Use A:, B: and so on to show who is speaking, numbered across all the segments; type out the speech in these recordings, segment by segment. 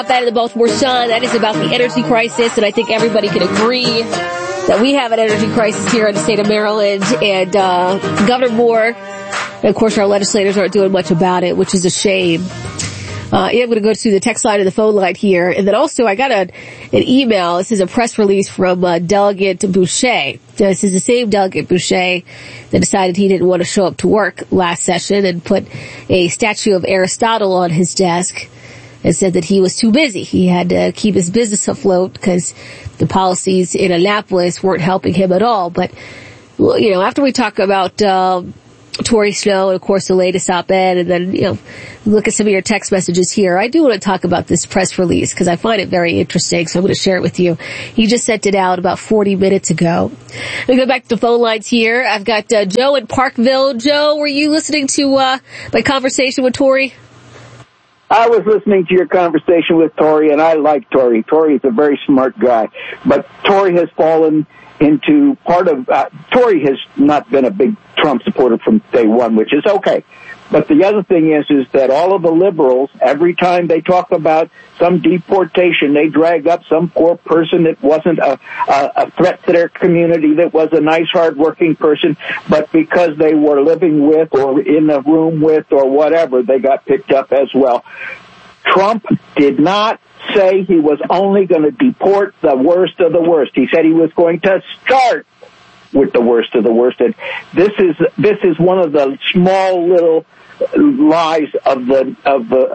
A: Out of the Baltimore Sun, that is about the energy crisis, and I think everybody can agree that we have an energy crisis here in the state of Maryland, and Governor Moore, and of course our legislators aren't doing much about it, which is a shame. I'm going to go to the text line and the phone line here, and then also I got an email. This is a press release from Delegate Boucher. This is the same Delegate Boucher that decided he didn't want to show up to work last session and put a statue of Aristotle on his desk and said that he was too busy. He had to keep his business afloat because the policies in Annapolis weren't helping him at all. But, you know, after we talk about Tori Snow and, of course, the latest op-ed, and then, you know, look at some of your text messages here, I do want to talk about this press release because I find it very interesting, so I'm going to share it with you. He just sent it out about 40 minutes ago. I'm going to go back to the phone lines here. I've got Joe in Parkville. Joe, were you listening to my conversation with Tori?
B: I was listening to your conversation with Tori, and I like Tori. Tori is a very smart guy. But Tori has fallen into part of... Tori has not been a big Trump supporter from day one, which is okay. But the other thing is that all of the liberals, every time they talk about some deportation, they drag up some poor person that wasn't a threat to their community, that was a nice, hard-working person, but because they were living with or in a room with or whatever, they got picked up as well. Trump did not say he was only going to deport the worst of the worst. He said he was going to start with the worst of the worst. And this is one of the small little lies of the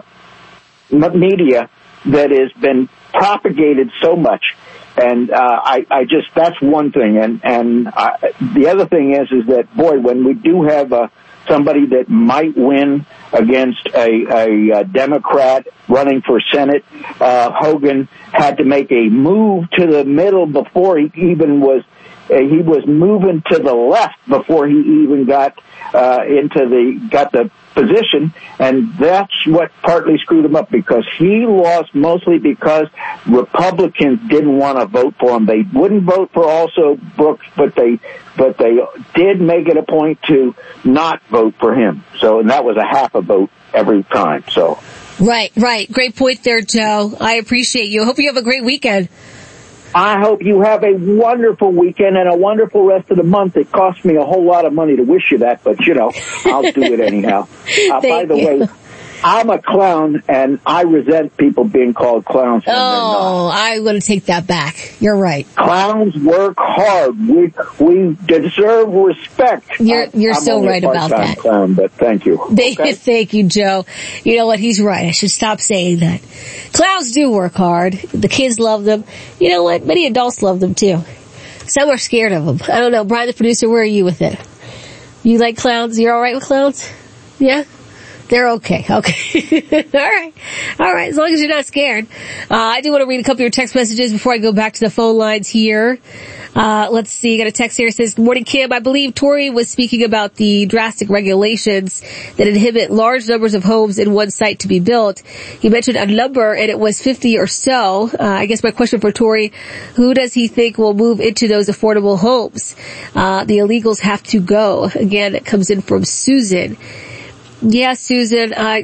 B: media that has been propagated so much. And I just, that's one thing. And the other thing is that, boy, when we do have somebody that might win against a Democrat running for Senate, Hogan had to make a move to the middle before he even was. He was moving to the left before he even got the position, and that's what partly screwed him up, because he lost mostly because Republicans didn't want to vote for him. They wouldn't vote for also Brooks, but they did make it a point to not vote for him. So, and that was a half a vote every time. So,
A: right. Great point there, Joe. I appreciate you. I hope you have a great weekend.
B: I hope you have a wonderful weekend and a wonderful rest of the month. It cost me a whole lot of money to wish you that, but, you know, I'll do it anyhow. By the way, I'm a clown, and I resent people being called clowns when they're not.
A: I'm going to take that back. You're right.
B: Clowns work hard. We deserve respect.
A: You're so right about that.
B: Clown, but thank you. Okay?
A: Thank you, Joe. You know what? He's right. I should stop saying that. Clowns do work hard. The kids love them. You know what? Many adults love them, too. Some are scared of them. I don't know. Brian, the producer, where are you with it? You like clowns? You're all right with clowns? Yeah? They're okay. Okay. All right. As long as you're not scared. I do want to read a couple of your text messages before I go back to the phone lines here. Let's see. I got a text here that says, "Good morning, Kim. I believe Tori was speaking about the drastic regulations that inhibit large numbers of homes in one site to be built. He mentioned a number, and it was 50 or so. I guess my question for Tori, who does he think will move into those affordable homes? The illegals have to go." Again, it comes in from Susan. Yeah, Susan, I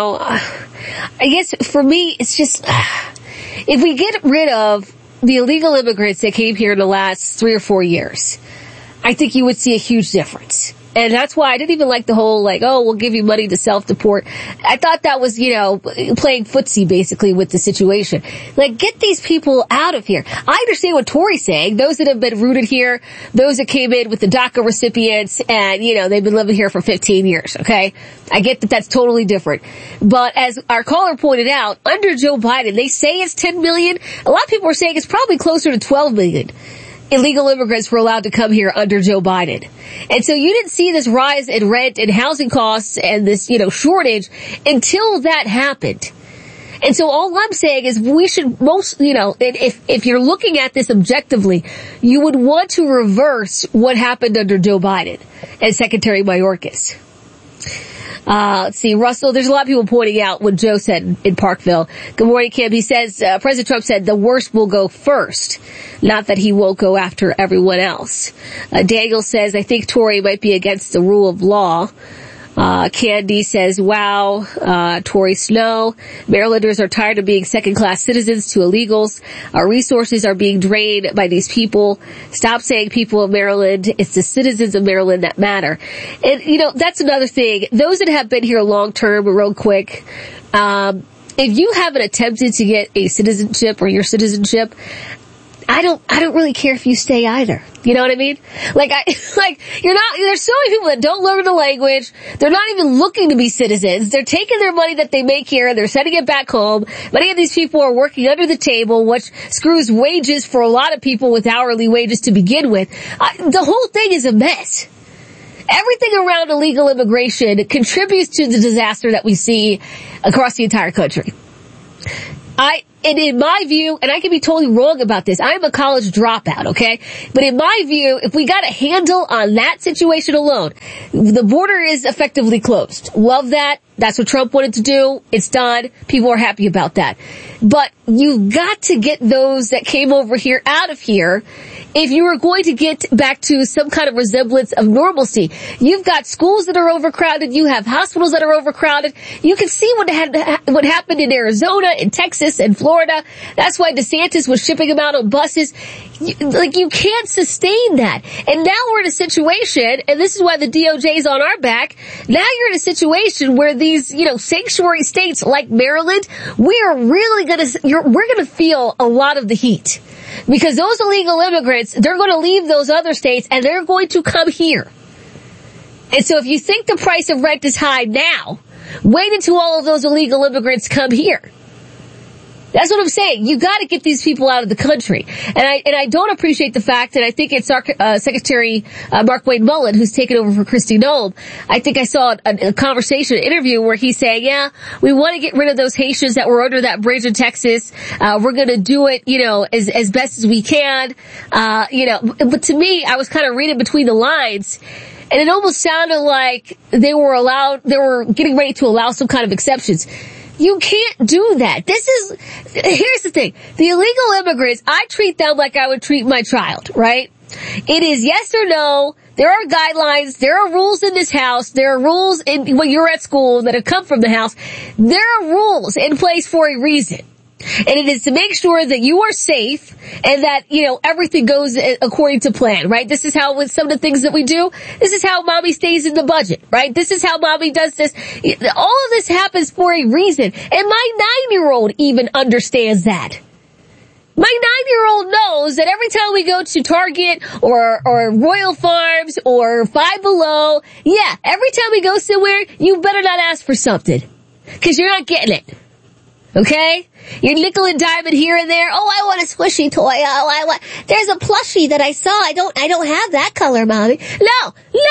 A: guess for me, it's just, if we get rid of the illegal immigrants that came here in the last 3 or 4 years, I think you would see a huge difference. And that's why I didn't even like the whole, we'll give you money to self-deport. I thought that was, playing footsie basically with the situation. Get these people out of here. I understand what Tori's saying. Those that have been rooted here, those that came in with the DACA recipients, and, they've been living here for 15 years, okay? I get that that's totally different. But as our caller pointed out, under Joe Biden, they say it's 10 million. A lot of people are saying it's probably closer to 12 million. Illegal immigrants were allowed to come here under Joe Biden. And so you didn't see this rise in rent and housing costs and this, shortage until that happened. And so all I'm saying is we should if you're looking at this objectively, you would want to reverse what happened under Joe Biden and Secretary Mayorkas. Let's see, Russell, there's a lot of people pointing out what Joe said in Parkville. Good morning, Kim. He says, President Trump said the worst will go first, not that he won't go after everyone else. Daniel says, I think Tori might be against the rule of law. Candy says, wow, Tori Snow, Marylanders are tired of being second-class citizens to illegals. Our resources are being drained by these people. Stop saying people of Maryland. It's the citizens of Maryland that matter. And, that's another thing. Those that have been here long-term, real quick, if you haven't attempted to get a citizenship or your citizenship, I don't really care if you stay either. You know what I mean? There's so many people that don't learn the language. They're not even looking to be citizens. They're taking their money that they make here and they're sending it back home. Many of these people are working under the table, which screws wages for a lot of people with hourly wages to begin with. The whole thing is a mess. Everything around illegal immigration contributes to the disaster that we see across the entire country. And in my view, and I can be totally wrong about this, I'm a college dropout, okay? But in my view, if we got a handle on that situation alone, the border is effectively closed. Love that. That's what Trump wanted to do. It's done. People are happy about that. But you've got to get those that came over here out of here if you are going to get back to some kind of resemblance of normalcy. You've got schools that are overcrowded. You have hospitals that are overcrowded. You can see what happened in Arizona, in Texas, and Florida. That's why DeSantis was shipping them out on buses. You can't sustain that. And now we're in a situation, and this is why the DOJ is on our back. Now you're in a situation where these, sanctuary states like Maryland, we're gonna feel a lot of the heat. Because those illegal immigrants, they're going to leave those other states and they're going to come here. And so if you think the price of rent is high now, wait until all of those illegal immigrants come here. That's what I'm saying. You got to get these people out of the country. And I don't appreciate the fact that I think it's Secretary Mark Wayne Mullen who's taken over for Kristi Noem. I think I saw a conversation, an interview where he's saying, yeah, we want to get rid of those Haitians that were under that bridge in Texas. We're going to do it, as best as we can. But to me, I was kind of reading between the lines. And it almost sounded like they were getting ready to allow some kind of exceptions. You can't do that. Here's the thing. The illegal immigrants, I treat them like I would treat my child, right? It is yes or no. There are guidelines. There are rules in this house. There are rules when you're at school that have come from the house. There are rules in place for a reason. And it is to make sure that you are safe and that, everything goes according to plan, right? This is how, with some of the things that we do, this is how mommy stays in the budget, right? This is how mommy does this. All of this happens for a reason. And my 9-year-old even understands that. My 9-year-old knows that every time we go to Target or Royal Farms or Five Below, every time we go somewhere, you better not ask for something. 'Cause you're not getting it. Okay? You're nickel and diamond here and there. Oh, I want a squishy toy. There's a plushie that I saw. I don't have that color, Mommy. No!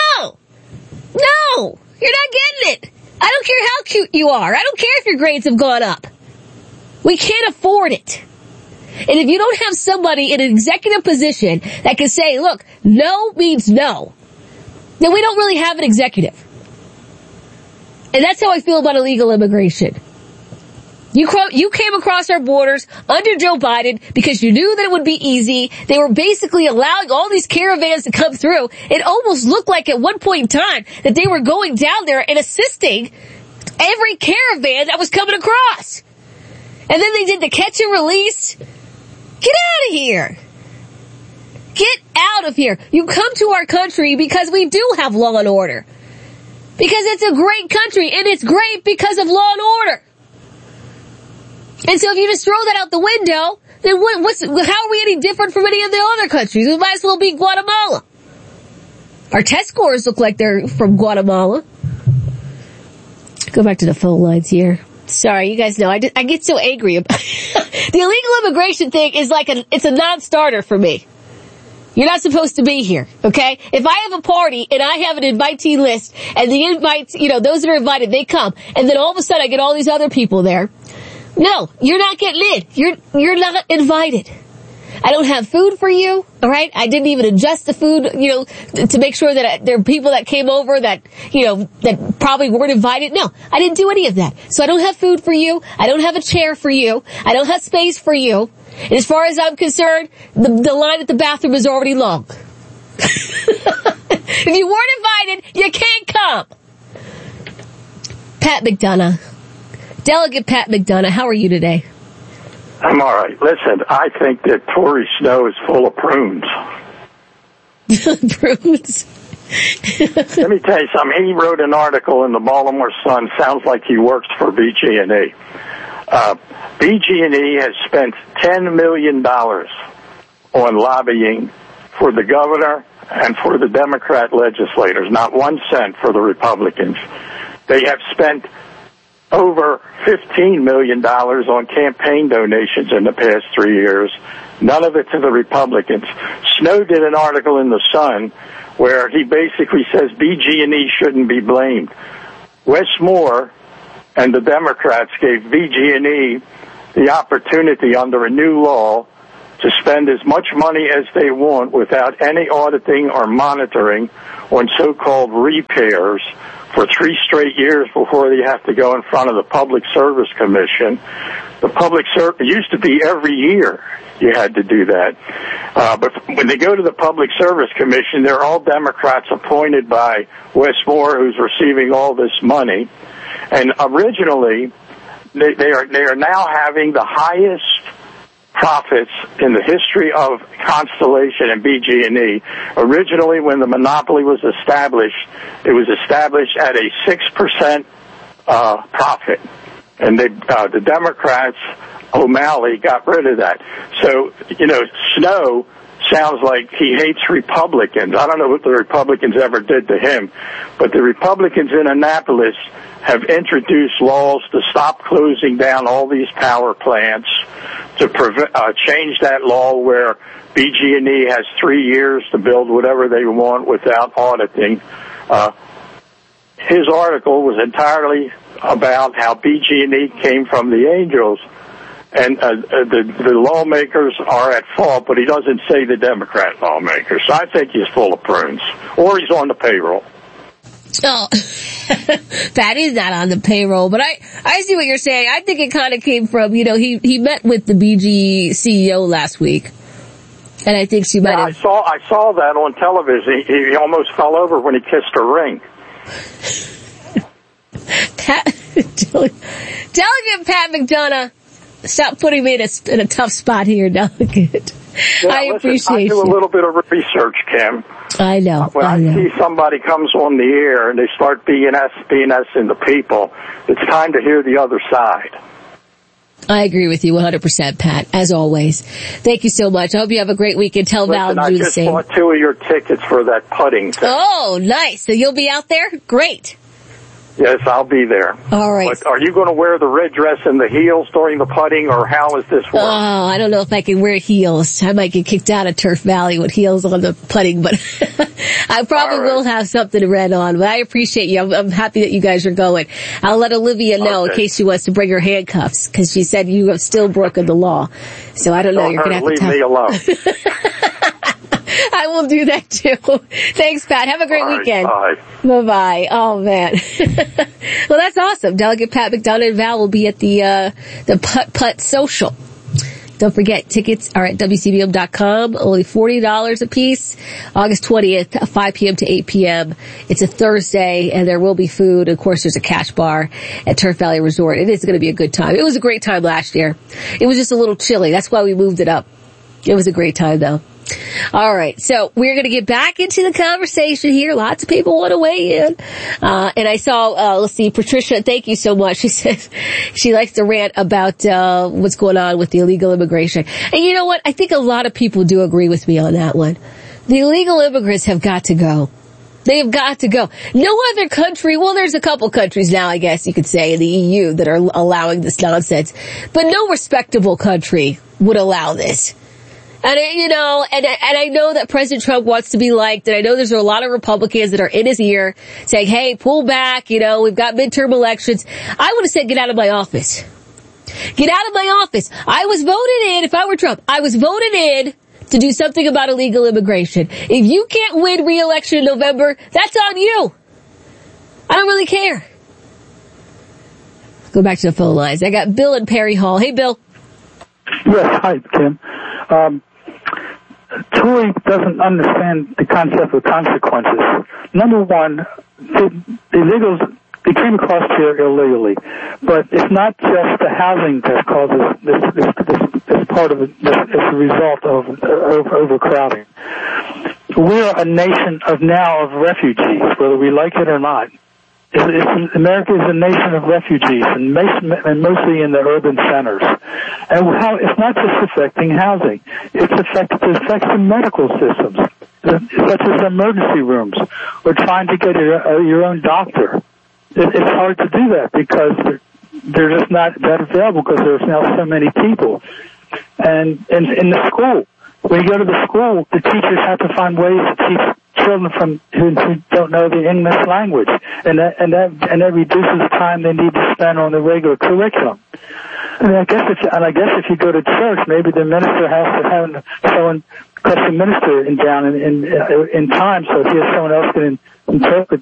A: You're not getting it. I don't care how cute you are. I don't care if your grades have gone up. We can't afford it. And if you don't have somebody in an executive position that can say, look, no means no, then we don't really have an executive. And that's how I feel about illegal immigration. You came across our borders under Joe Biden because you knew that it would be easy. They were basically allowing all these caravans to come through. It almost looked like at one point in time that they were going down there and assisting every caravan that was coming across. And then they did the catch and release. Get out of here. Get out of here. You come to our country because we do have law and order. Because it's a great country, and it's great because of law and order. And so if you just throw that out the window, then how are we any different from any of the other countries? We might as well be Guatemala. Our test scores look like they're from Guatemala. Go back to the phone lines here. Sorry, you guys know, I get so angry about the illegal immigration thing is it's a non-starter for me. You're not supposed to be here, okay? If I have a party and I have an invitee list and the invites, those that are invited, they come, and then all of a sudden I get all these other people there. No, you're not getting in. You're not invited. I don't have food for you, alright? I didn't even adjust the food, to make sure that there are people that came over that, that probably weren't invited. No, I didn't do any of that. So I don't have food for you. I don't have a chair for you. I don't have space for you. And as far as I'm concerned, the line at the bathroom is already long. If you weren't invited, you can't come. Pat McDonough. Delegate Pat McDonough, how are you today?
C: I'm all right. Listen, I think that Tory Snow is full of prunes.
A: Prunes?
C: Let me tell you something. He wrote an article in the Baltimore Sun. Sounds like he works for BG&E. BG&E has spent $10 million on lobbying for the governor and for the Democrat legislators, not 1 cent for the Republicans. They have spent over $15 million on campaign donations in the past 3 years, none of it to the Republicans. Snow did an article in the Sun where he basically says BG&E shouldn't be blamed. Wes Moore and the Democrats gave BG&E the opportunity under a new law to spend as much money as they want without any auditing or monitoring on so-called repairs for 3 straight years before they have to go in front of the Public Service Commission. The Public Service used to be every year you had to do that. But when they go to the Public Service Commission, they're all Democrats appointed by Wes Moore, who's receiving all this money. And originally, they are now having the highest profits in the history of Constellation and BG&E. Originally, when the monopoly was established, it was established at a 6% profit, and the Democrats, O'Malley, got rid of that. So, Snow sounds like he hates Republicans. I don't know what the Republicans ever did to him, but the Republicans in Annapolis have introduced laws to stop closing down all these power plants, to change that law where BG&E has 3 years to build whatever they want without auditing. His article was entirely about how BG&E came from the Angels, and the lawmakers are at fault, but he doesn't say the Democrat lawmakers. So I think he's full of prunes, or he's on the payroll.
A: Oh, Pat is not on the payroll, but I see what you're saying. I think it kind of came from, he met with the BG CEO last week, and I think she might have...
C: I saw that on television. He almost fell over when he kissed her ring.
A: Delegate Pat McDonough, stop putting me in a tough spot here, Delegate.
C: Yeah,
A: I appreciate
C: you. I do a little bit of research, Kim.
A: I know.
C: When I see somebody comes on the air and they start BS-ing the people, it's time to hear the other side.
A: I agree with you 100%, Pat, as always. Thank you so much. I hope you have a great weekend. Tell Val to do the same.
C: I just bought 2 of your tickets for that putting thing.
A: Oh, nice. So you'll be out there? Great.
C: Yes, I'll be there.
A: All right.
C: But are you going to wear the red dress and the heels during the putting, or how is this work?
A: Oh, I don't know if I can wear heels. I might get kicked out of Turf Valley with heels on the putting, but I probably will have something red on. But I appreciate you. I'm happy that you guys are going. I'll let Olivia know in case she wants to bring her handcuffs, because she said you have still broken the law. So I don't know. You're going to have to
C: leave me alone.
A: I will do that too. Thanks, Pat. Have a great weekend.
C: Bye.
A: Bye-bye. Oh, man. Well, that's awesome. Delegate Pat McDonough and Val will be at the Putt Social. Don't forget, tickets are at WCBM.com, only $40 a piece. August 20th, 5 p.m. to 8 p.m. It's a Thursday, and there will be food. Of course, there's a cash bar at Turf Valley Resort. It is going to be a good time. It was a great time last year. It was just a little chilly. That's why we moved it up. It was a great time, though. All right, so we're going to get back into the conversation here. Lots of people want to weigh in. And I saw, let's see, Patricia, thank you so much. She says she likes to rant about what's going on with the illegal immigration. And you know what? I think a lot of people do agree with me on that one. The illegal immigrants have got to go. They have got to go. No other country, well, there's a couple countries now, I guess you could say, in the EU that are allowing this nonsense. But no respectable country would allow this. And, and I know that President Trump wants to be liked, and I know there's a lot of Republicans that are in his ear saying, hey, pull back, we've got midterm elections. I would have said, get out of my office. Get out of my office. I was voted in, if I were Trump, I was voted in to do something about illegal immigration. If you can't win re-election in November, that's on you. I don't really care. Go back to the phone lines. I got Bill in Perry Hall. Hey, Bill.
D: Yes, hi, Kim. Tory doesn't understand the concept of consequences. Number one, the illegals they came across here illegally. But it's not just the housing that causes this part of it. It's a result of overcrowding. We're a nation of refugees, whether we like it or not. America is a nation of refugees, and mostly in the urban centers. And it's not just affecting housing; it affects the medical systems, such as emergency rooms, or trying to get your own doctor. It's hard to do that because they're just not that available because there's now so many people. And in the school, when you go to the school, the teachers have to find ways to teach children who don't know the English language, and that reduces the time they need to spend on the regular curriculum. And I guess if you go to church, maybe the minister has to have someone, because the minister down in time, so he has someone else can interpret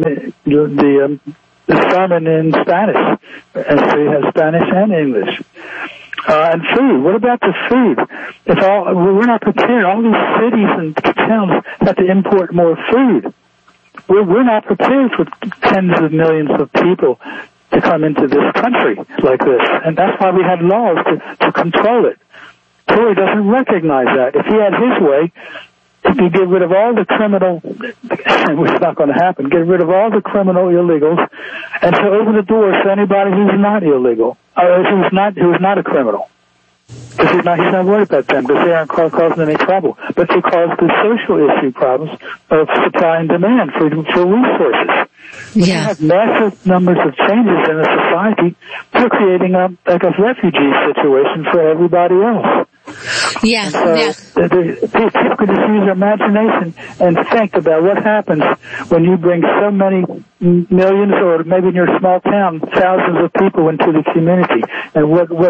D: the sermon in Spanish, and so you have Spanish and English. And food. What about the food? We're not prepared. All these cities and towns have to import more food. We're not prepared for tens of millions of people to come into this country like this. And that's why we have laws to control it. Tory doesn't recognize that. If he had his way, he'd get rid of all the criminal, which is not going to happen, get rid of all the criminal illegals, and to open the doors to anybody who's not illegal, or who's not a criminal. Because he's not worried about them, because they aren't causing any trouble. But they cause the social issue problems of supply and demand for resources. When you have massive numbers of changes in a society, you're creating a refugee situation for everybody else.
A: Yeah,
D: people could just use their imagination and think about what happens when you bring so many millions, or maybe in your small town, thousands of people into the community, and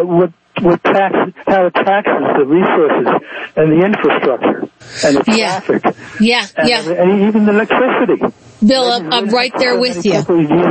D: how it taxes the resources and the infrastructure and the traffic. And even the electricity.
A: Bill, I'm right there with you.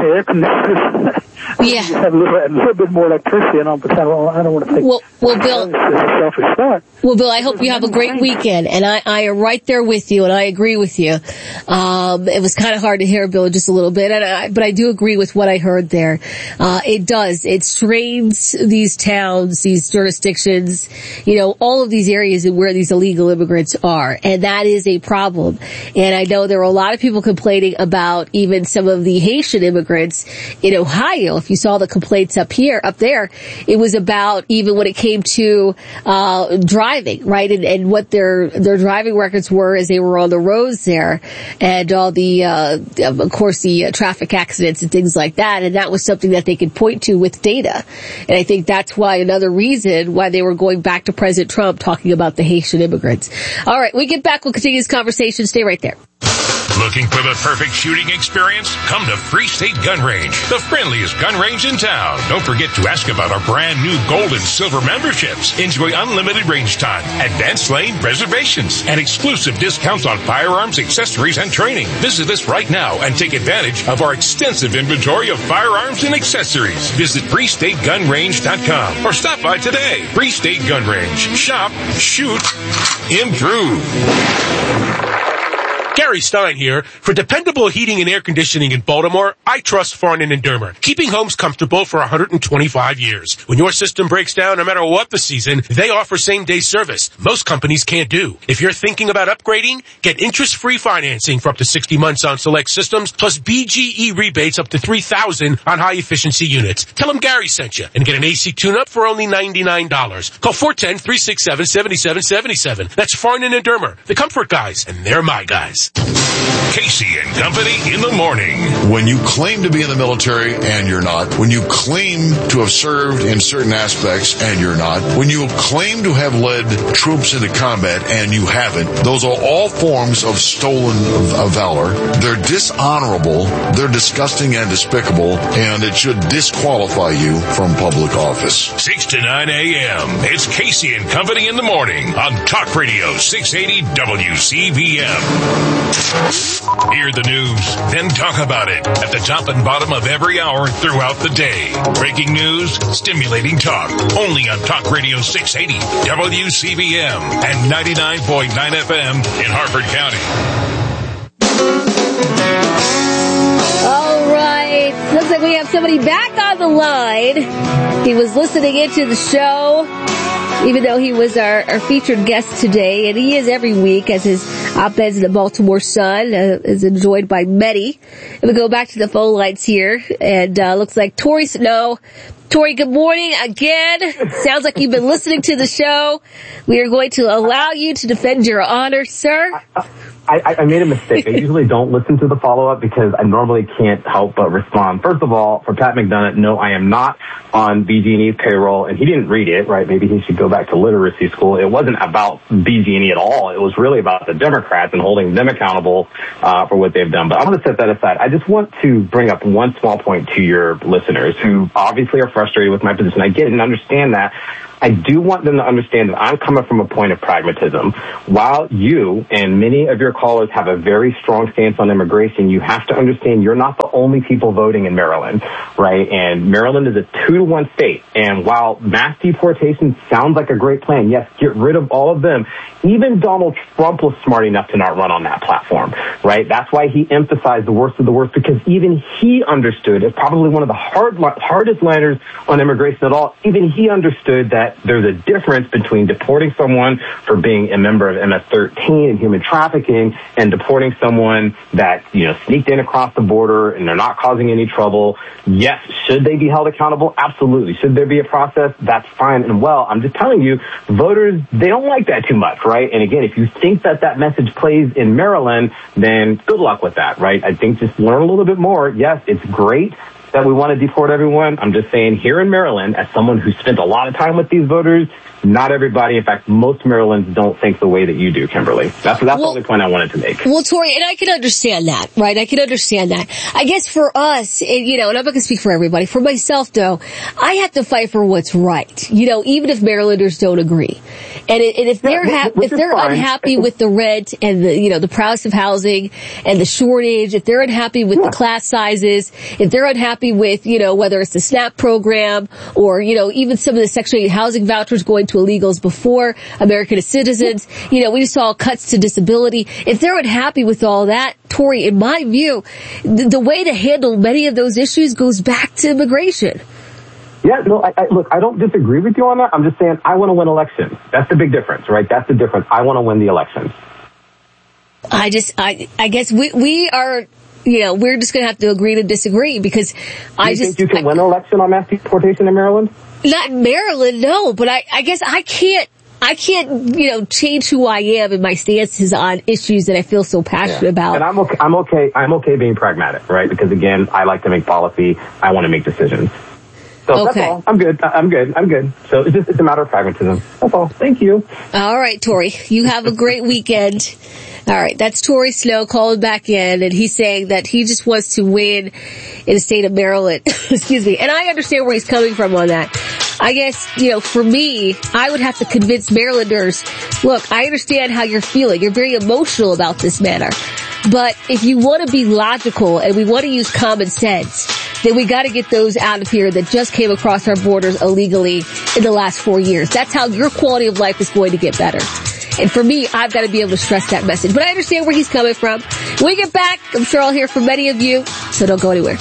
D: Yeah. Have a little bit more electricity, and I don't want to take.
A: Well, Bill. Well, Bill, I hope you have a great weekend, and I am right there with you, and I agree with you. It was kind of hard to hear, Bill, just a little bit, but I do agree with what I heard there. It strains these towns, these jurisdictions, all of these areas where these illegal immigrants are, and that is a problem. And I know there are a lot of people complaining about even some of the Haitian immigrants in Ohio. If you saw the complaints up there, it was about even when it came to driving, right? And what their driving records were as they were on the roads there, and all the of course the traffic accidents and things like that. And that was something that they could point to with data. And I think that's why another reason why they were going back to President Trump talking about the Haitian immigrants. All right, we get back, we'll continue this conversation. Stay right there.
E: Looking for the perfect shooting experience? Come to Free State Gun Range, the friendliest gun range in town. Don't forget to ask about our brand new gold and silver memberships. Enjoy unlimited range time, advanced lane reservations, and exclusive discounts on firearms, accessories, and training. Visit us right now and take advantage of our extensive inventory of firearms and accessories. Visit FreeStateGunRange.com or stop by today. Free State Gun Range. Shop, shoot, improve.
F: Gary Stein here. For dependable heating and air conditioning in Baltimore, I trust Farnan and Dermer, keeping homes comfortable for 125 years. When your system breaks down, no matter what the season, they offer same-day service. Most companies can't do. If you're thinking about upgrading, get interest-free financing for up to 60 months on select systems, plus BGE rebates up to $3,000 on high-efficiency units. Tell them Gary sent you and get an AC tune-up for only $99. Call 410-367-7777. That's Farnan and Dermer, the comfort guys, and they're my guys.
E: Casey and Company in the morning.
G: When you claim to be in the military and you're not, when you claim to have served in certain aspects and you're not, when you claim to have led troops into combat and you haven't, those are all forms of stolen valor. They're dishonorable, they're disgusting and despicable, and it should disqualify you from public office.
E: 6 to 9 a.m. It's Casey and Company in the morning on Talk Radio 680 WCVM. Hear the news, then talk about it at the top and bottom of every hour throughout the day. Breaking news, stimulating talk, only on Talk Radio 680 WCVM and 99.9 FM in Harford County.
A: All right, Looks like we have somebody back on the line. He was listening into the show, even though he was our featured guest today, and he is every week, as his op-eds in the Baltimore Sun is enjoyed by many. And we go back to the phone lines here, and looks like Tori Snow. Tori, good morning again. Sounds like you've been listening to the show. We are going to allow you to defend your honor, sir.
H: I made a mistake. I usually don't listen to the follow-up because I normally can't help but respond. First of all, for Pat McDonough, no, I am not on BG&E's payroll, and he didn't read it, right? Maybe he should go back to literacy school. It wasn't about BG&E at all. It was really about the Democrats and holding them accountable for what they've done. But I'm going to set that aside. I just want to bring up one small point to your listeners who obviously are frustrated with my position. I get it and understand that. I do want them to understand that I'm coming from a point of pragmatism. While you and many of your callers have a very strong stance on immigration, you have to understand you're not the only people voting in Maryland, right? And Maryland is a 2-to-1 state. And while mass deportation sounds like a great plan, yes, get rid of all of them. Even Donald Trump was smart enough to not run on that platform, right? That's why he emphasized the worst of the worst, because even he understood, as probably one of the hardest landers on immigration at all, even he understood that there's a difference between deporting someone for being a member of MS-13 and human trafficking and deporting someone that, sneaked in across the border and they're not causing any trouble. Yes, should they be held accountable? Absolutely. Should there be a process? That's fine and well. I'm just telling you, voters, they don't like that too much, right? And again, if you think that message plays in Maryland, then good luck with that, right? I think just learn a little bit more. Yes, it's great that we want to deport everyone. I'm just saying, here in Maryland, as someone who spent a lot of time with these voters, not everybody, in fact, most Marylanders don't think the way that you do, Kimberly. That's the only point I wanted to make.
A: Well, Tori, and I can understand that, right? I can understand that. I guess for us, and I'm not going to speak for everybody. For myself, though, I have to fight for what's right. Even if Marylanders don't agree. And if they're unhappy with the rent and the price of housing and the shortage, if they're unhappy with the class sizes, if they're unhappy with, whether it's the SNAP program or, even some of the Section 8 housing vouchers going to illegals before American citizens, we saw cuts to disability. If they're unhappy with all that, Tori, in my view, the way to handle many of those issues goes back to immigration.
H: Yeah, no, look, I don't disagree with you on that. I'm just saying I want to win elections. That's the big difference, right? That's the difference. I want to win the elections.
A: I guess we are, we're just going to have to agree to disagree because
H: you think you can win an election on mass deportation in Maryland?
A: Not in Maryland, no, but I guess I can't, change who I am and my stances on issues that I feel so passionate about.
H: And I'm okay being pragmatic, right? Because again, I like to make policy. I want to make decisions. So that's all. I'm good. So it's a matter of pragmatism. That's all. Thank you.
A: All right, Tori. You have a great weekend. All right. That's Tori Snow calling back in, and he's saying that he just wants to win in the state of Maryland. Excuse me. And I understand where he's coming from on that. I guess, for me, I would have to convince Marylanders, look, I understand how you're feeling. You're very emotional about this matter. But if you want to be logical and we want to use common sense, then we got to get those out of here that just came across our borders illegally in the last 4 years. That's how your quality of life is going to get better. And for me, I've got to be able to stress that message. But I understand where he's coming from. When we get back, I'm sure I'll hear from many of you, so don't go anywhere.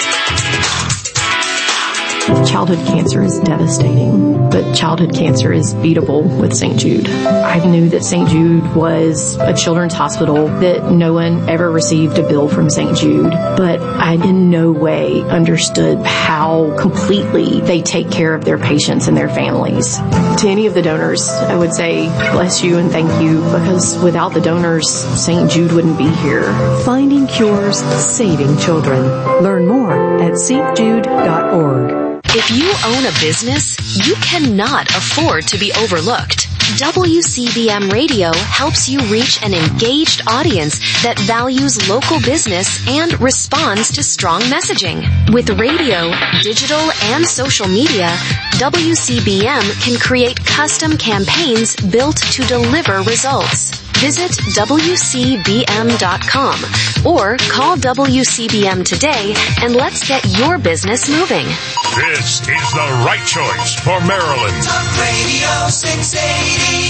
I: Childhood cancer is devastating, but childhood cancer is beatable with St. Jude. I knew that St. Jude was a children's hospital, that no one ever received a bill from St. Jude, but I in no way understood how completely they take care of their patients and their families. To any of the donors, I would say bless you and thank you, because without the donors, St. Jude wouldn't be here.
J: Finding cures, saving children. Learn more at stjude.org.
K: If you own a business, you cannot afford to be overlooked. WCBM Radio helps you reach an engaged audience that values local business and responds to strong messaging. With radio, digital, and social media, WCBM can create custom campaigns built to deliver results. Visit WCBM.com or call WCBM today and let's get your business moving.
E: This is the right choice for Maryland.
L: Talk Radio 680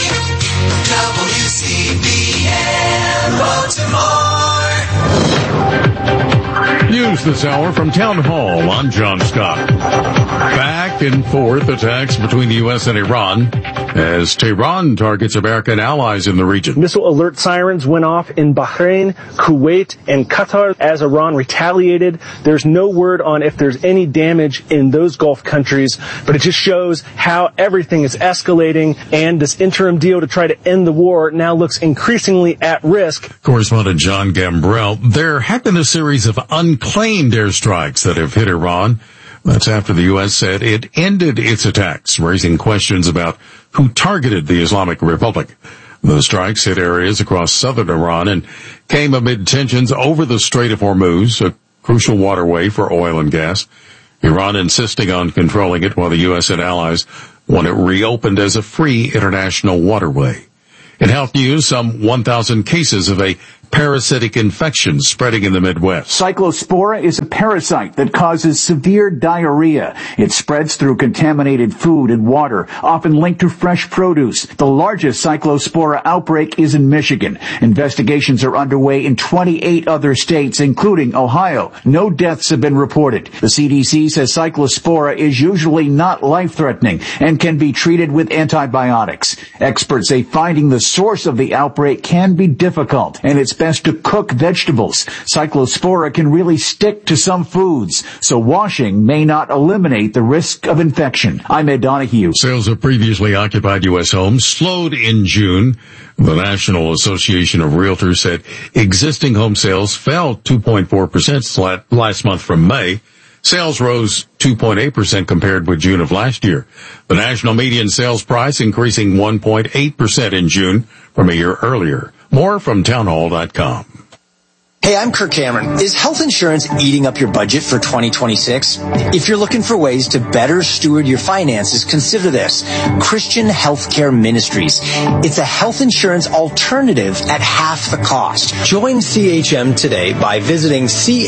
L: WCBM Baltimore.
M: news this hour from Town Hall. I'm John Scott. Back and forth attacks between the U.S. and Iran as Tehran targets American allies in the region.
N: Missile alert sirens went off in Bahrain, Kuwait, and Qatar as Iran retaliated. There's no word on if there's any damage in those Gulf countries, but it just shows how everything is escalating, and this interim deal to try to end the war now looks increasingly at risk.
M: Correspondent John Gambrell. There have been a series of unclaimed airstrikes that have hit Iran. That's after the U.S. said it ended its attacks, raising questions about who targeted the Islamic Republic. The strikes hit areas across southern Iran and came amid tensions over the Strait of Hormuz, a crucial waterway for oil and gas. Iran insisting on controlling it while the U.S. and allies want it reopened as a free international waterway. In health news, some 1,000 cases of a parasitic infection spreading in the Midwest.
O: Cyclospora is a parasite that causes severe diarrhea. It spreads through contaminated food and water, often linked to fresh produce. The largest Cyclospora outbreak is in Michigan. Investigations are underway in 28 other states, including Ohio. No deaths have been reported. The CDC says Cyclospora is usually not life-threatening and can be treated with antibiotics. Experts say finding the source of the outbreak can be difficult, and it's best to cook vegetables. Cyclospora can really stick to some foods, so washing may not eliminate the risk of infection. I'm Ed Donahue.
M: Sales of previously occupied U.S. homes slowed in June. The National Association of Realtors said existing home sales fell 2.4% last month from May. Sales rose 2.8% compared with June of last year. The national median sales price increasing 1.8% in June from a year earlier. More from townhall.com.
P: Hey, I'm Kirk Cameron. Is health insurance eating up your budget for 2026? If you're looking for ways to better steward your finances, consider this. Christian Healthcare Ministries. It's a health insurance alternative at half the cost. Join CHM today by visiting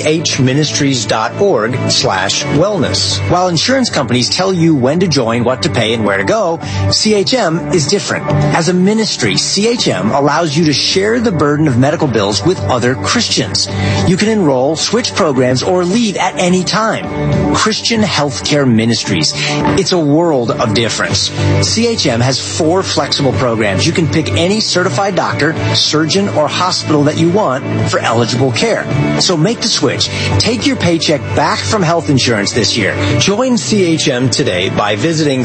P: chministries.org/wellness. While insurance companies tell you when to join, what to pay, and where to go, CHM is different. As a ministry, CHM allows you to share the burden of medical bills with other Christians. You can enroll, switch programs, or leave at any time. Christian Healthcare Ministries. It's a world of difference. CHM has 4 flexible programs. You can pick any certified doctor, surgeon, or hospital that you want for eligible care. So make the switch. Take your paycheck back from health insurance this year. Join CHM today by visiting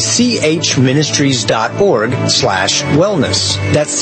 P: chministries.org/wellness. That's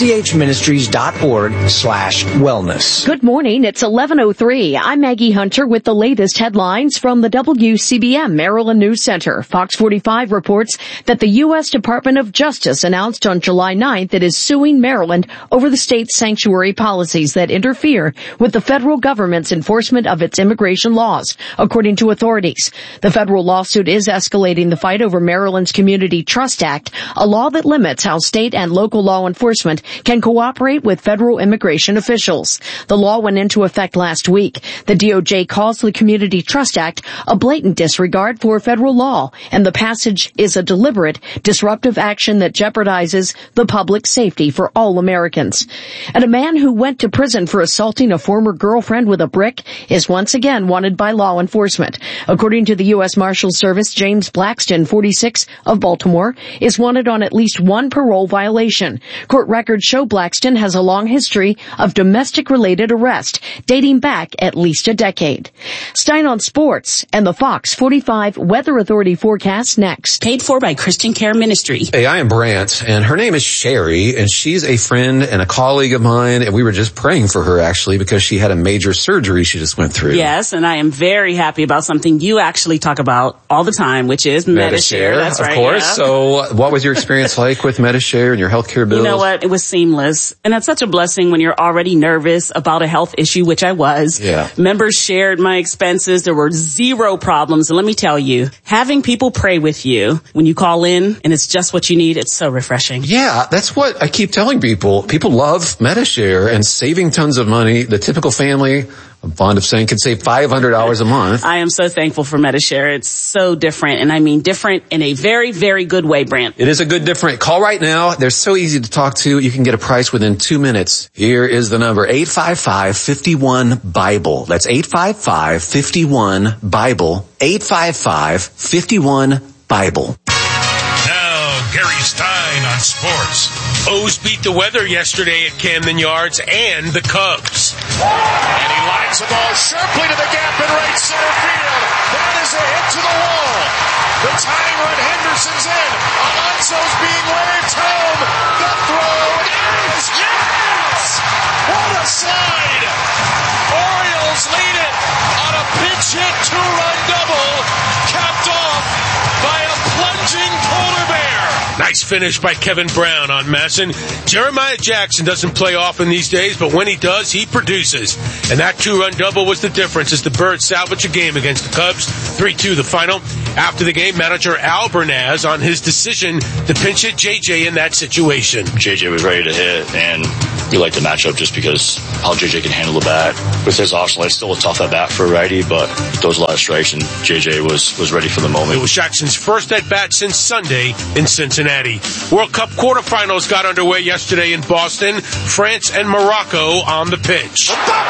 P: chministries.org/wellness.
Q: Good morning. It's 11:03. I'm Maggie Hunter with the latest headlines from the WCBM Maryland News Center. Fox 45 reports that the U.S. Department of Justice announced on July 9th it is suing Maryland over the state's sanctuary policies that interfere with the federal government's enforcement of its immigration laws, according to authorities. The federal lawsuit is escalating the fight over Maryland's Community Trust Act, a law that limits how state and local law enforcement can cooperate with federal immigration officials. The law went into effect last week. The DOJ calls the Community Trust Act a blatant disregard for federal law, and the passage is a deliberate, disruptive action that jeopardizes the public safety for all Americans. And a man who went to prison for assaulting a former girlfriend with a brick is once again wanted by law enforcement. According to the U.S. Marshals Service, James Blackston, 46, of Baltimore, is wanted on at least one parole violation. Court records show Blackston has a long history of domestic-related arrest, dating back at least a decade. Stein on sports and the Fox 45 Weather Authority forecast next.
R: Paid for by Christian Care Ministry.
S: Hey, I am Brant, and her name is Sherry, and she's a friend and a colleague of mine, and we were just praying for her, actually, because she had a major surgery she just went through.
R: Yes, and I am very happy about something you actually talk about all the time, which is Medi-Share. That's right.
S: Of course.
R: Yeah.
S: So what was your experience like with Medi-Share and your healthcare bills?
R: You know what? It was seamless. And that's such a blessing when you're already nervous about a health issue, which I was.
S: Yeah.
R: Members shared my expenses. There were zero problems. And let me tell you, having people pray with you when you call in and it's just what you need, it's so refreshing.
S: Yeah, that's what I keep telling people. People love Medi-Share and saving tons of money. The typical family I'm fond of saying, can save $500 a month.
R: I am so thankful for MediShare. It's so different, and I mean different in a very, very good way, Brant.
S: It is a good different. Call right now. They're so easy to talk to. You can get a price within 2 minutes. Here is the number, 855-51-BIBLE. That's 855-51-BIBLE. 855-51-BIBLE.
E: Gary Stein on sports.
F: O's beat the weather yesterday at Camden Yards and the Cubs.
G: And he lines the ball sharply to the gap in right center field. That is a hit to the wall. The tying run, Henderson's in. Alonso's being waved home. The throw is yes! What a slide! Orioles lead it on a pinch hit two-run double, capped off by a plunging polar bear.
F: Nice finish by Kevin Brown on Masson. Jeremiah Jackson doesn't play often these days, but when he does, he produces. And that two-run double was the difference as the Birds salvage a game against the Cubs. 3-2 the final. After the game, manager Al Bernaz on his decision to pinch hit JJ in that situation.
T: JJ was ready to hit, and we liked the matchup just because how JJ can handle the bat. With his option, it's still a tough at-bat for a righty, but throws a lot of strikes, and JJ was ready for the moment.
F: It was Jackson's first at-bat since Sunday in Cincinnati. World Cup quarterfinals got underway yesterday in Boston. France and Morocco on the pitch.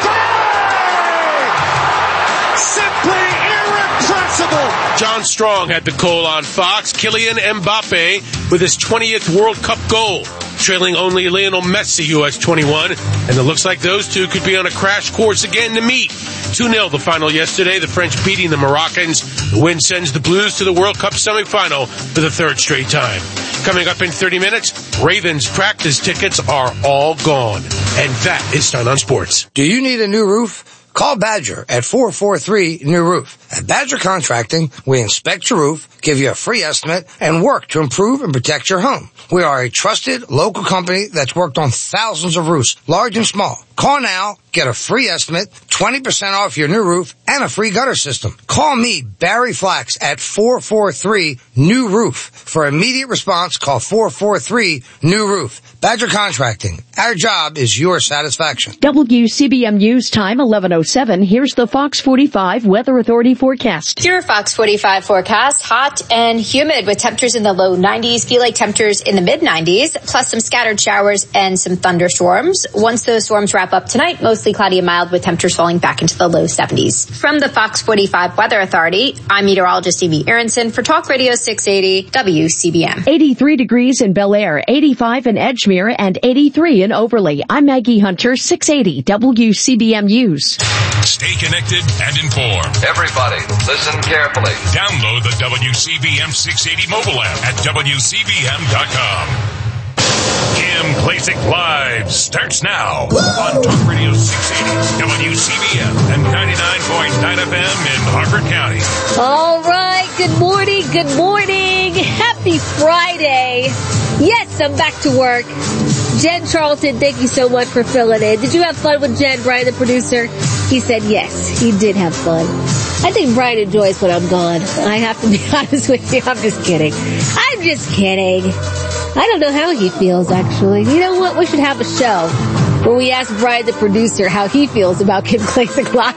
G: Simply irrepressible.
F: John Strong had the call on Fox. Kylian Mbappe with his 20th World Cup goal, trailing only Lionel Messi, who has 21. And it looks like those two could be on a crash course again to meet. 2-0 the final yesterday, the French beating the Moroccans. The win sends the Blues to the World Cup semifinal for the third straight time. Coming up in 30 minutes, Ravens practice tickets are all gone. And that is Stein on Sports.
U: Do you need a new roof? Call Badger at 443-NEW-ROOF. At Badger Contracting, we inspect your roof, give you a free estimate, and work to improve and protect your home. We are a trusted local company that's worked on thousands of roofs, large and small. Call now, get a free estimate, 20% off your new roof, and a free gutter system. Call me, Barry Flax, at 443-NEW-ROOF. For immediate response, call 443-NEW-ROOF. Badger Contracting. Our job is your satisfaction.
Q: WCBM News Time, 11:07. Here's the Fox 45 Weather Authority forecast.
V: Your Fox 45 forecast, hot and humid with temperatures in the low 90s, feel like temperatures in the mid 90s, plus some scattered showers and some thunderstorms. Once those storms wrap up tonight, mostly cloudy and mild with temperatures falling back into the low 70s. From the Fox 45 Weather Authority, I'm meteorologist Evie Aronson for Talk Radio 680 WCBM.
Q: 83 degrees in Bel Air, 85 in Edgemere, and 83 in Overley. I'm Maggie Hunter, 680 WCBM News.
E: Stay connected and informed.
W: Everybody, listen carefully.
E: Download the WCBM 680 mobile app at WCBM.com. Kim Klacik Live starts now on Talk Radio 680 WCBM and 99.9 FM in Harford County.
A: All right. Good morning. Good morning. Happy Friday. Yes, I'm back to work. Jen Charlton, thank you so much for filling in. Did you have fun with Jen, Brian, the producer? He said yes, he did have fun. I think Brian enjoys when I'm gone. I have to be honest with you. I'm just kidding. I'm just kidding. I don't know how he feels, actually. You know what? We should have a show where we ask Brian, the producer, how he feels about Kim Klacik Live.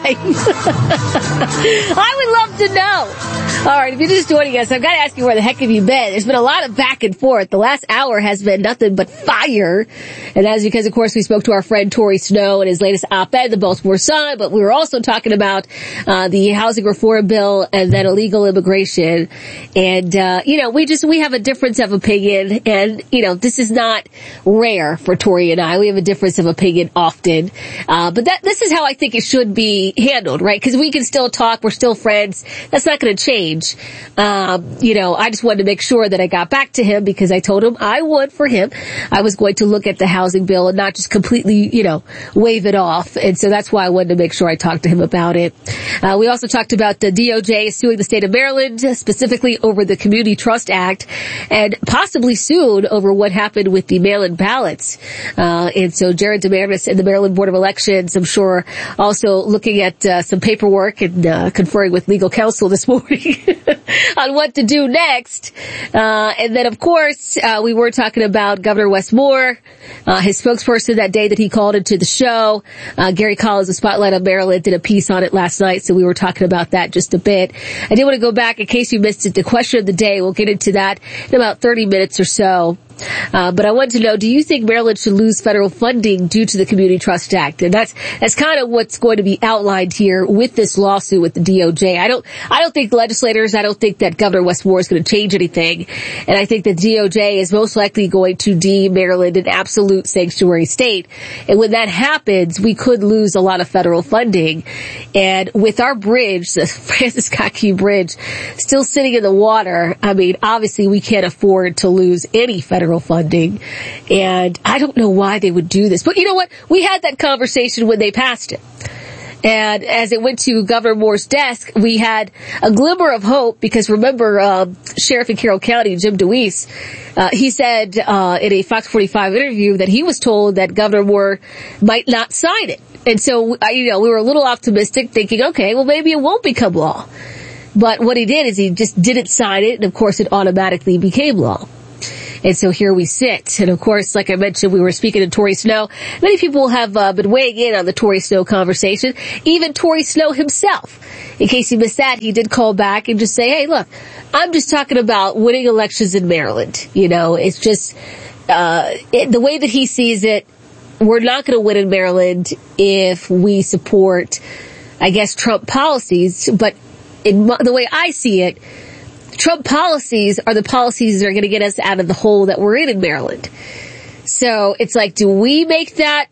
A: I would love to know. All right, if you're just joining us, I've got to ask you, where the heck have you been? There's been a lot of back and forth. The last hour has been nothing but fire. And that's because, of course, we spoke to our friend Tory Snow and his latest op-ed, the Baltimore Sun, but we were also talking about the housing reform bill and then illegal immigration. And, we have a difference of opinion. And, this is not rare for Tory and I. We have a difference of opinion often. But this is how I think it should be handled, right? Because we can still talk. We're still friends. That's not going to change. I just wanted to make sure that I got back to him because I told him I would for him. I was going to look at the housing bill and not just completely, wave it off. And so that's why I wanted to make sure I talked to him about it. We also talked about the DOJ suing the state of Maryland, specifically over the Community Trust Act, and possibly soon over what happened with the mail-in ballots. And so Jared DeMaris and the Maryland Board of Elections, I'm sure, also looking at some paperwork and conferring with legal counsel this morning on what to do next. And then, of course, we were talking about Governor Wes Moore Moore, his spokesperson that day that he called into the show. Gary Collins of Spotlight on Maryland did a piece on it last night, so we were talking about that just a bit. I did want to go back in case you missed it. The question of the day, we'll get into that in about 30 minutes or so. But I wanted to know, do you think Maryland should lose federal funding due to the Community Trust Act? And that's kind of what's going to be outlined here with this lawsuit with the DOJ. I don't think legislators, I don't think that Governor Wes Moore is going to change anything. And I think the DOJ is most likely going to deem Maryland an absolute sanctuary state. And when that happens, we could lose a lot of federal funding. And with our bridge, the Francis Scott Key Bridge, still sitting in the water, I mean, obviously we can't afford to lose any federal funding, and I don't know why they would do this. But you know what? We had that conversation when they passed it. And as it went to Governor Moore's desk, we had a glimmer of hope because remember, Sheriff in Carroll County, Jim DeWeese, he said in a Fox 45 interview that he was told that Governor Moore might not sign it. And so, we were a little optimistic thinking, okay, well maybe it won't become law. But what he did is he just didn't sign it, and of course it automatically became law. And so here we sit. And of course, like I mentioned, we were speaking to Tori Snow. Many people have been weighing in on the Tori Snow conversation. Even Tori Snow himself. In case you missed that, he did call back and just say, hey, look, I'm just talking about winning elections in Maryland. It's just the way that he sees it, we're not going to win in Maryland if we support, I guess, Trump policies. But in the way I see it, Trump policies are the policies that are going to get us out of the hole that we're in Maryland. So it's like, do we make that,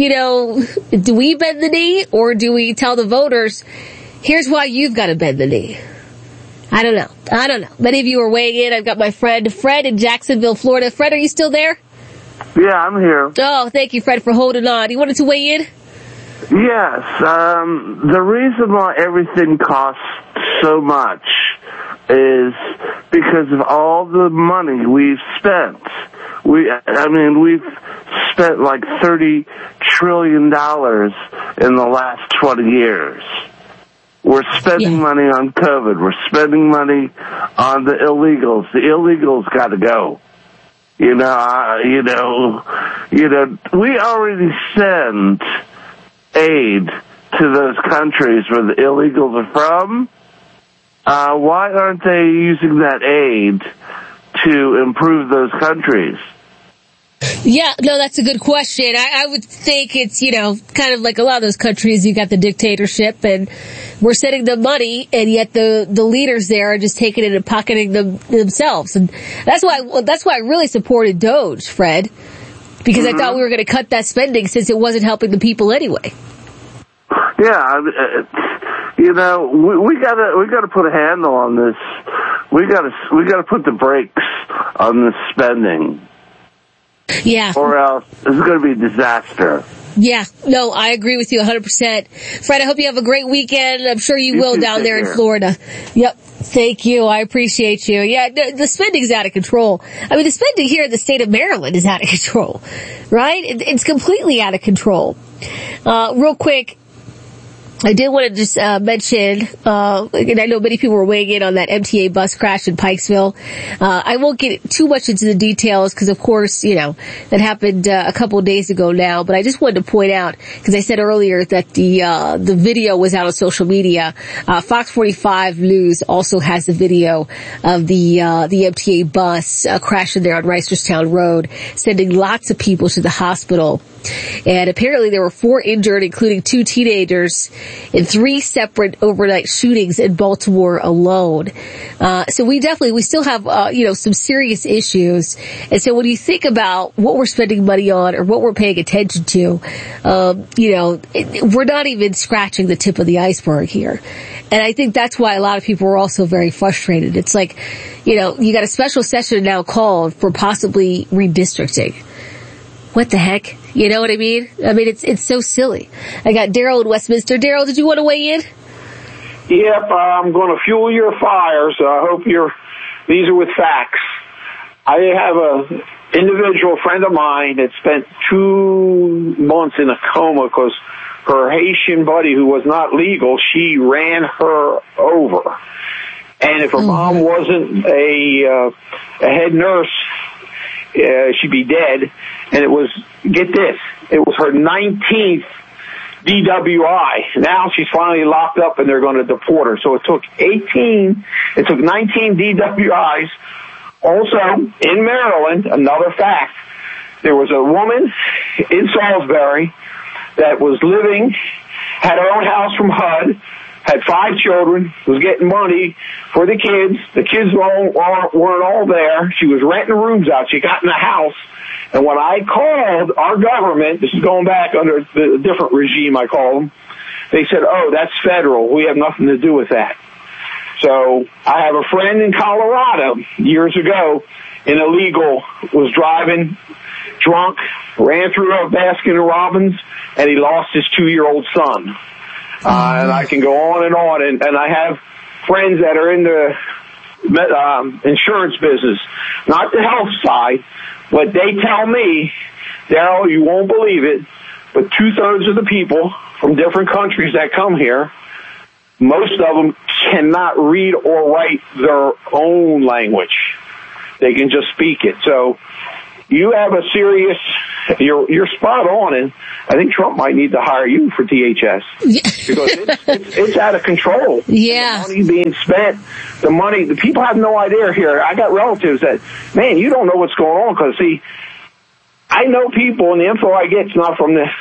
A: do we bend the knee, or do we tell the voters, here's why you've got to bend the knee? I don't know. Many of you are weighing in. I've got my friend Fred in Jacksonville, Florida. Fred, are you still there?
B: Yeah, I'm here.
A: Oh, thank you, Fred, for holding on. You wanted to weigh in?
B: Yes. The reason why everything costs so much is because of all the money we've spent. We've spent like $30 trillion in the last 20 years. We're spending money on COVID. We're spending money on the illegals. The illegals got to go. We already send aid to those countries where the illegals are from. Why aren't they using that aid to improve those countries?
A: Yeah, no, that's a good question. I would think it's, kind of like a lot of those countries, you got the dictatorship and we're sending them money, and yet the leaders there are just taking it and pocketing them themselves. And that's why I really supported DOJ, Fred, because I thought we were going to cut that spending since it wasn't helping the people anyway.
B: Yeah, we gotta put a handle on this. We gotta put the brakes on this spending.
A: Yeah.
B: Or else it's gonna be a disaster.
A: Yeah, no, I agree with you 100%. Fred, I hope you have a great weekend. I'm sure you will down there in Florida. Yep. Thank you. I appreciate you. Yeah, the spending's out of control. I mean, the spending here in the state of Maryland is out of control, right? It's completely out of control. Real quick, I did want to just mention, and I know many people were weighing in on that MTA bus crash in Pikesville. I won't get too much into the details because, of course, that happened a couple of days ago now. But I just wanted to point out, because I said earlier that the video was out on social media. Fox 45 News also has the video of the MTA bus crashing there on Reisterstown Road, sending lots of people to the hospital. And apparently there were 4 injured, including 2 teenagers, in 3 separate overnight shootings in Baltimore alone. So we still have, some serious issues. And so when you think about what we're spending money on or what we're paying attention to, we're not even scratching the tip of the iceberg here. And I think that's why a lot of people are also very frustrated. It's like, you got a special session now called for possibly redistricting. What the heck? You know what I mean? I mean, it's so silly. I got Daryl in Westminster. Daryl, did you want to weigh in?
C: Yep, I'm going to fuel your fire, so I hope these are with facts. I have an individual friend of mine that spent 2 months in a coma because her Haitian buddy, who was not legal, she ran her over. And if her mom wasn't a head nurse she'd be dead. And it was, get this, it was her 19th DWI. Now she's finally locked up and they're going to deport her. So it took 19 DWIs. Also, in Maryland, another fact, there was a woman in Salisbury that was living, had her own house from HUD, had 5 children, was getting money for the kids. The kids weren't all there. She was renting rooms out. She got in the house. And when I called our government, this is going back under the different regime I called them, they said, oh, that's federal. We have nothing to do with that. So I have a friend in Colorado years ago, an illegal, was driving drunk, ran through a Baskin and Robbins, and he lost his 2-year-old son. And I can go on. And I have friends that are in the insurance business, not the health side, but they tell me, Daryl, you won't believe it, but 2/3 of the people from different countries that come here, most of them cannot read or write their own language. They can just speak it. So you have a serious, you're spot on, and I think Trump might need to hire you for DHS because it's out of control.
A: Yeah.
C: The money being spent, the people have no idea here. I got relatives that, man, you don't know what's going on because, see, I know people, and the info I get is not from the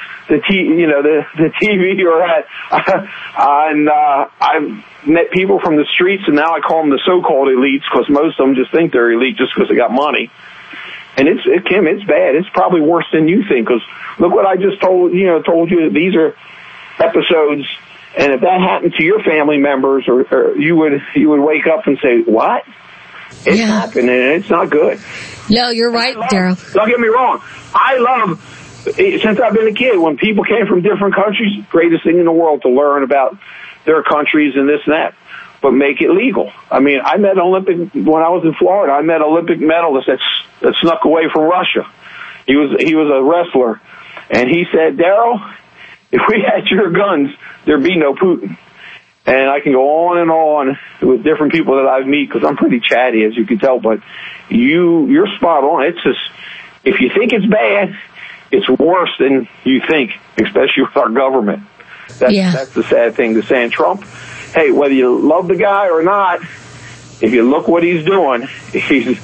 C: TV or that. And I've met people from the streets, and now I call them the so-called elites because most of them just think they're elite just because they got money. And Kim, it's bad. It's probably worse than you think because look what I just told you. These are episodes, and if that happened to your family members, or you would wake up and say, "What? It's happening, and it's not good."
A: No, you're right, Daryl.
C: Don't get me wrong. I love, since I've been a kid, when people came from different countries, greatest thing in the world to learn about their countries and this and that. But make it legal. I mean, when I was in Florida, I met Olympic medalist that snuck away from Russia. He was a wrestler. And he said, Daryl, if we had your guns, there'd be no Putin. And I can go on with different people that I've met because I'm pretty chatty, as you can tell, but you're spot on. It's just, if you think it's bad, it's worse than you think, especially with our government. That's the sad thing to say. And Trump, hey, whether you love the guy or not, if you look what he's doing, he's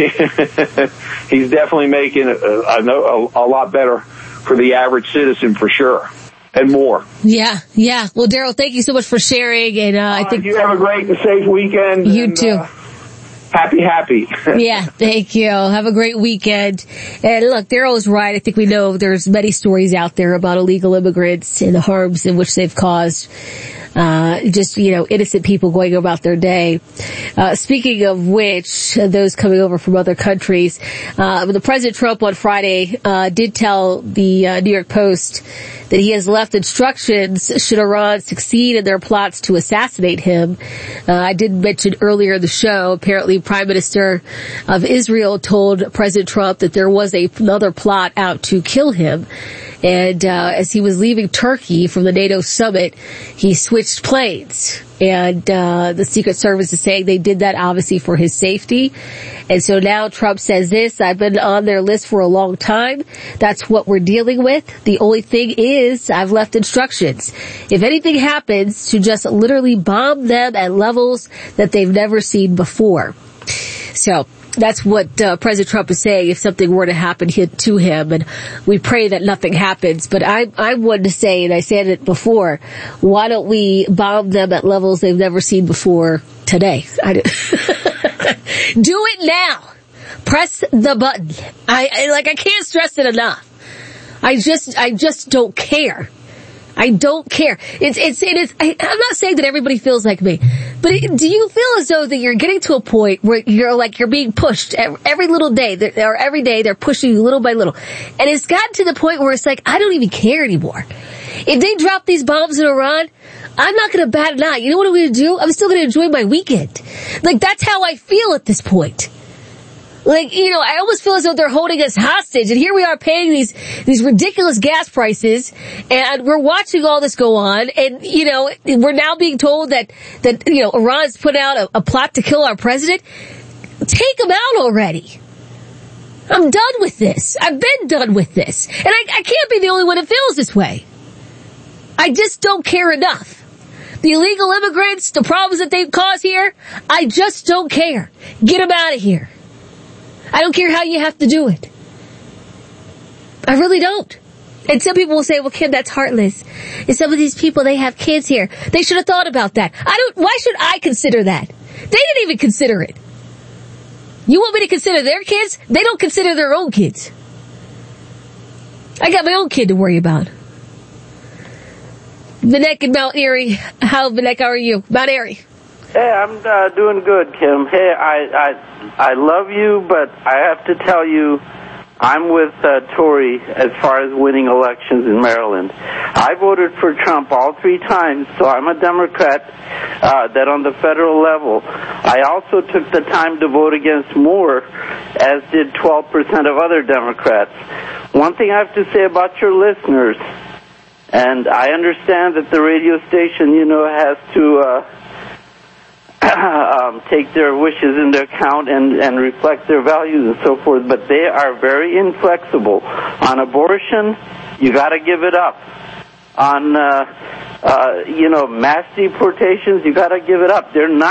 C: definitely making a lot better for the average citizen for sure, and more.
A: Yeah. Well, Daryl, thank you so much for sharing, and I think
C: you have a great and safe weekend.
A: You too.
C: Happy.
A: Yeah, thank you. Have a great weekend. And look, Daryl's right. I think we know there's many stories out there about illegal immigrants and the harms in which they've caused. Innocent people going about their day. Speaking of which, those coming over from other countries, the President Trump on Friday, did tell the New York Post that he has left instructions should Iran succeed in their plots to assassinate him. I did mention earlier in the show, apparently Prime Minister of Israel told President Trump that there was another plot out to kill him. And as he was leaving Turkey from the NATO summit, he switched planes. And the Secret Service is saying they did that obviously for his safety. And so now Trump says this, I've been on their list for a long time. That's what we're dealing with. The only thing is I've left instructions. If anything happens, to just literally bomb them at levels that they've never seen before. So that's what President Trump is saying if something were to happen to him, and we pray that nothing happens. But I wanted to say, and I said it before, why don't we bomb them at levels they've never seen before today? Do it now. Press the button. I can't stress it enough. I just don't care. I don't care. I'm not saying that everybody feels like me, but do you feel as though that you're getting to a point where you're being pushed every little day, or every day they're pushing you little by little, and it's gotten to the point where it's like, I don't even care anymore. If they drop these bombs in Iran, I'm not going to bat an eye. You know what I'm going to do? I'm still going to enjoy my weekend. Like, that's how I feel at this point. Like, I almost feel as though they're holding us hostage, and here we are paying these ridiculous gas prices, and we're watching all this go on, and, we're now being told that Iran's put out a plot to kill our president. Take them out already. I'm done with this. I've been done with this. And I can't be the only one that feels this way. I just don't care enough. The illegal immigrants, the problems that they cause here, I just don't care. Get them out of here. I don't care how you have to do it. I really don't. And some people will say, well, Kim, that's heartless. And some of these people, they have kids here. They should have thought about that. Why should I consider that? They didn't even consider it. You want me to consider their kids? They don't consider their own kids. I got my own kid to worry about. Vivek in Mount Airy. Vivek, how are you? Mount Airy.
D: Hey, I'm doing good, Kim. Hey, I love you, but I have to tell you, I'm with Tory as far as winning elections in Maryland. I voted for Trump all 3 times, so I'm a Democrat that on the federal level. I also took the time to vote against Moore, as did 12% of other Democrats. One thing I have to say about your listeners, and I understand that the radio station, has to take their wishes into account and reflect their values and so forth, but they are very inflexible. On abortion, you got to give it up. On, mass deportations, you got to give it up. They're not